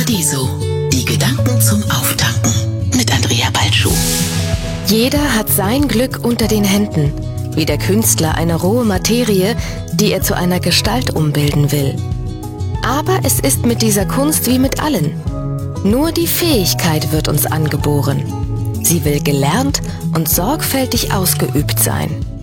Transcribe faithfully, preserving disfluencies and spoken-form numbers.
Paradiso. Die Gedanken zum Auftanken mit Andrea Balschuh. Jeder hat sein Glück unter den Händen, wie der Künstler eine rohe Materie, die er zu einer Gestalt umbilden will. Aber es ist mit dieser Kunst wie mit allen. Nur die Fähigkeit wird uns angeboren. Sie will gelernt und sorgfältig ausgeübt sein.